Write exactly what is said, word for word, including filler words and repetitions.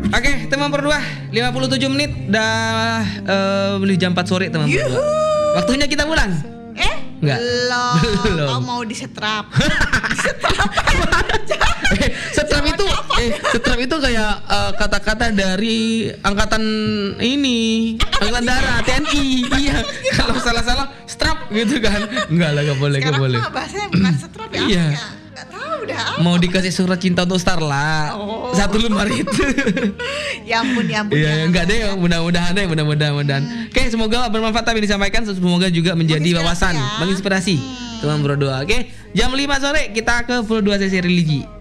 Oke, teman berdua, lima puluh tujuh menit dah uh, menuju jam empat sore teman berdua. Waktunya kita pulang. Eh? Enggak. Belum. Belum. Kau mau disetrap. Disetrap. eh, setrap itu eh setrap itu kayak uh, kata-kata dari angkatan ini, angkatan darat T N I. Iya. Kalau salah-salah strap gitu kan. Enggak lah, enggak boleh, enggak Sekarang boleh. mah bahasanya bukan setrap ya. Iya. Apa ya? Nggak tahu dah. apa. Mau dikasih surat cinta untuk Starla. Oh. Satu lemari itu. Ya ampun, ya ampun. Iya, ya. enggak deh, mudah-mudahan deh, mudah-mudahan. mudahan. Oke, semoga bermanfaat tapi disampaikan, semoga juga menjadi Menginspirasi wawasan, ya. menginspirasi teman berdua. Oke, jam lima sore kita ke berdua sesi religi.